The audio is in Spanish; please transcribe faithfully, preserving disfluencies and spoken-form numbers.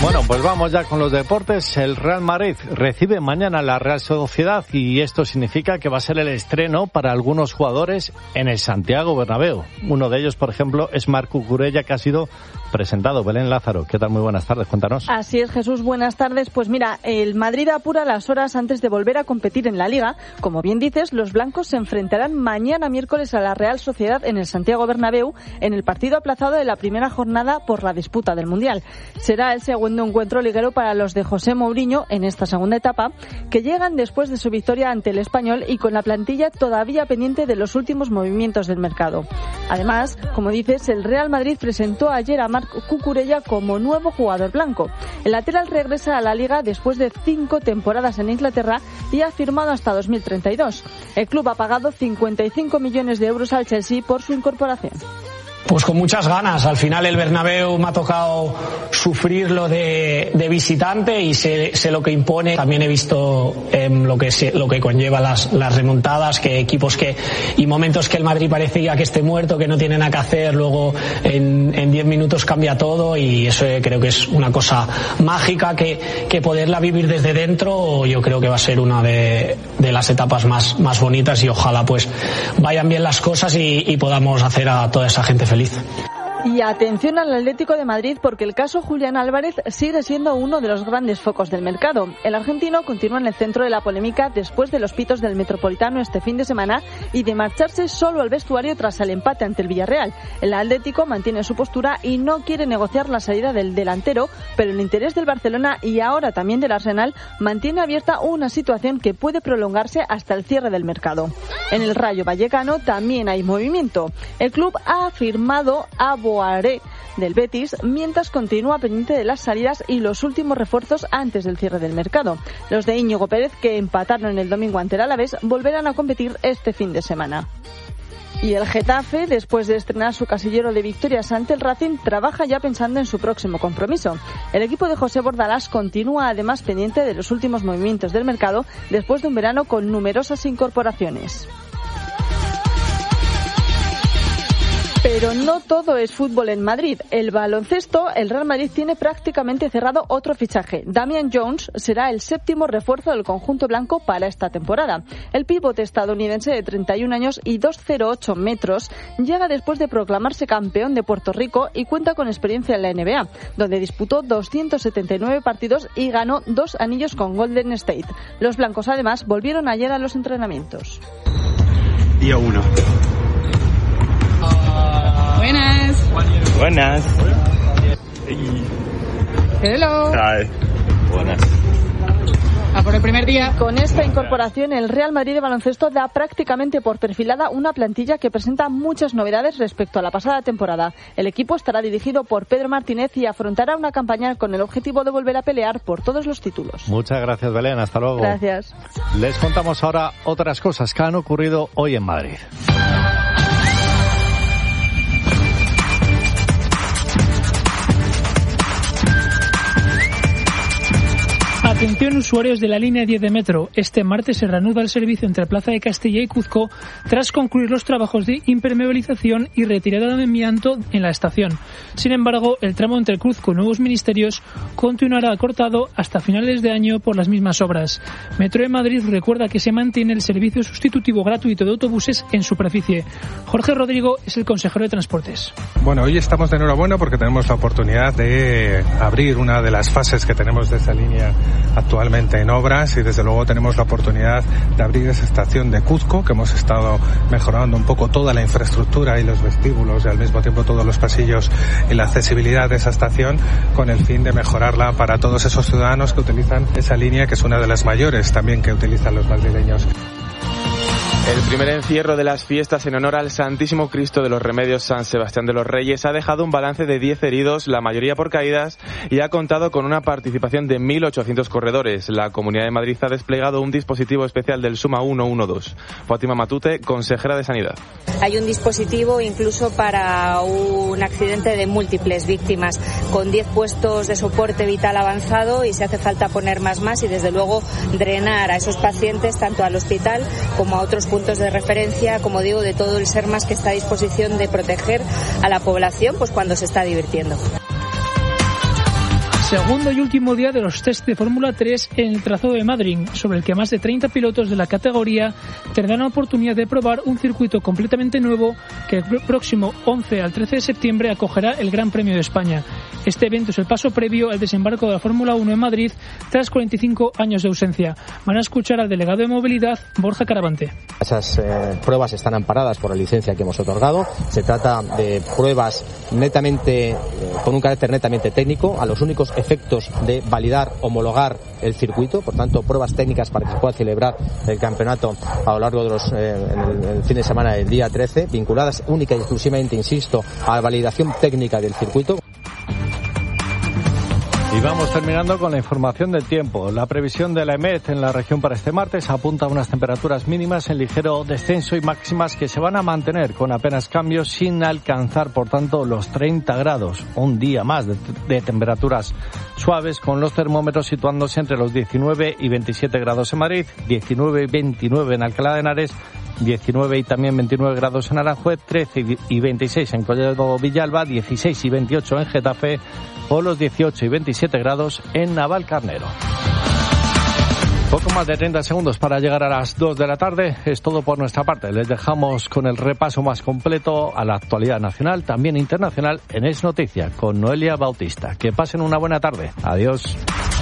Bueno, pues vamos ya con los deportes. El Real Madrid recibe mañana la Real Sociedad y esto significa que va a ser el estreno para algunos jugadores en el Santiago Bernabéu. Uno de ellos, por ejemplo, es Marc Cucurella, que ha sido presentado. Belén Lázaro, ¿qué tal? Muy buenas tardes, cuéntanos. Así es, Jesús, buenas tardes. Pues mira, el Madrid apura las horas antes de volver a competir en la Liga. Como bien dices, los blancos se enfrentarán mañana miércoles a la Real Sociedad en el Santiago Bernabéu en el partido aplazado de la primera jornada por la disputa del Mundial. Será el segundo encuentro liguero para los de José Mourinho en esta segunda etapa, que llegan después de su victoria ante el Español y con la plantilla todavía pendiente de los últimos movimientos del mercado. Además, como dices, el Real Madrid presentó ayer a Marc Cucurella como nuevo jugador blanco. El lateral regresa a la Liga después de cinco temporadas en Inglaterra y ha firmado hasta dos mil treinta y dos. El club ha pagado cincuenta y cinco millones de euros al Chelsea por su incorporación. Pues con muchas ganas. Al final el Bernabéu me ha tocado sufrirlo de, de visitante y sé, sé lo que impone. También he visto eh, lo que se, lo que conlleva las, las remontadas, que equipos que y momentos que el Madrid parecía que esté muerto, que no tiene nada que hacer, luego en, en diez minutos cambia todo y eso creo que es una cosa mágica que, que poderla vivir desde dentro yo creo que va a ser una de, de las etapas más, más bonitas y ojalá pues vayan bien las cosas y, y podamos hacer a toda esa gente feliz. Y atención al Atlético de Madrid porque el caso Julián Álvarez sigue siendo uno de los grandes focos del mercado. El argentino continúa en el centro de la polémica después de los pitos del Metropolitano este fin de semana y de marcharse solo al vestuario tras el empate ante el Villarreal. El Atlético mantiene su postura y no quiere negociar la salida del delantero, pero el interés del Barcelona y ahora también del Arsenal mantiene abierta una situación que puede prolongarse hasta el cierre del mercado. En el Rayo Vallecano también hay movimiento. El club ha firmado a Boaré del Betis, mientras continúa pendiente de las salidas y los últimos refuerzos antes del cierre del mercado. Los de Íñigo Pérez, que empataron el domingo ante el Alavés, volverán a competir este fin de semana. Y el Getafe, después de estrenar su casillero de victorias ante el Racing, trabaja ya pensando en su próximo compromiso. El equipo de José Bordalás continúa además pendiente de los últimos movimientos del mercado después de un verano con numerosas incorporaciones. Pero no todo es fútbol en Madrid. El baloncesto, el Real Madrid tiene prácticamente cerrado otro fichaje. Damian Jones será el séptimo refuerzo del conjunto blanco para esta temporada. El pívot estadounidense de treinta y un años y doscientos ocho metros llega después de proclamarse campeón de Puerto Rico y cuenta con experiencia en la N B A, donde disputó doscientos setenta y nueve partidos y ganó dos anillos con Golden State. Los blancos además volvieron ayer a los entrenamientos. Día uno. Buenas. Buenas. Hello. Hi. Buenas. A por el primer día. Con esta incorporación, el Real Madrid de baloncesto da prácticamente por perfilada una plantilla que presenta muchas novedades respecto a la pasada temporada. El equipo estará dirigido por Pedro Martínez y afrontará una campaña con el objetivo de volver a pelear por todos los títulos. Muchas gracias, Belén. Hasta luego. Gracias. Les contamos ahora otras cosas que han ocurrido hoy en Madrid. Atención usuarios de la línea diez de metro. Este martes se reanuda el servicio entre Plaza de Castilla y Cuzco tras concluir los trabajos de impermeabilización y retirada de amianto en la estación. Sin embargo, el tramo entre Cuzco y Nuevos Ministerios continuará cortado hasta finales de año por las mismas obras. Metro de Madrid recuerda que se mantiene el servicio sustitutivo gratuito de autobuses en superficie. Jorge Rodrigo es el consejero de Transportes. Bueno, hoy estamos de enhorabuena porque tenemos la oportunidad de abrir una de las fases que tenemos de esa línea actualmente en obras y desde luego tenemos la oportunidad de abrir esa estación de Cuzco, que hemos estado mejorando un poco toda la infraestructura y los vestíbulos y al mismo tiempo todos los pasillos y la accesibilidad de esa estación con el fin de mejorarla para todos esos ciudadanos que utilizan esa línea, que es una de las mayores también que utilizan los madrileños. El primer encierro de las fiestas en honor al Santísimo Cristo de los Remedios San Sebastián de los Reyes ha dejado un balance de diez heridos, la mayoría por caídas, y ha contado con una participación de mil ochocientos corredores. La Comunidad de Madrid ha desplegado un dispositivo especial del Suma ciento doce. Fátima Matute, consejera de Sanidad. Hay un dispositivo incluso para un accidente de múltiples víctimas, con diez puestos de soporte vital avanzado, y si hace falta poner más más y desde luego drenar a esos pacientes tanto al hospital como a otros puntos de referencia, como digo, de todo el SERMAS que está a disposición de proteger a la población pues cuando se está divirtiendo. Segundo y último día de los test de Fórmula tres en el trazado de Madrid, sobre el que más de treinta pilotos de la categoría tendrán la oportunidad de probar un circuito completamente nuevo que el próximo once al trece de septiembre acogerá el Gran Premio de España. Este evento es el paso previo al desembarco de la Fórmula uno en Madrid tras cuarenta y cinco años de ausencia. Van a escuchar al delegado de movilidad, Borja Caravante. Esas eh, pruebas están amparadas por la licencia que hemos otorgado. Se trata de pruebas netamente, eh, con un carácter netamente técnico, a los únicos efectos de validar, homologar el circuito, por tanto pruebas técnicas para que se pueda celebrar el campeonato a lo largo de los eh, en el, en el fin de semana del día trece, vinculadas única y exclusivamente, insisto, a la validación técnica del circuito. Y vamos terminando con la información del tiempo. La previsión de la EMET en la región para este martes apunta a unas temperaturas mínimas en ligero descenso y máximas que se van a mantener con apenas cambios sin alcanzar, por tanto, los treinta grados. Un día más de, de temperaturas suaves, con los termómetros situándose entre los diecinueve y veintisiete grados en Madrid, diecinueve y veintinueve en Alcalá de Henares, diecinueve y también veintinueve grados en Aranjuez, trece y veintiséis en Collado Villalba, dieciséis y veintiocho en Getafe o los dieciocho y veintisiete grados en Navalcarnero. Poco más de treinta segundos para llegar a las dos de la tarde. Es todo por nuestra parte. Les dejamos con el repaso más completo a la actualidad nacional, también internacional, en Es Noticia, con Noelia Bautista. Que pasen una buena tarde. Adiós.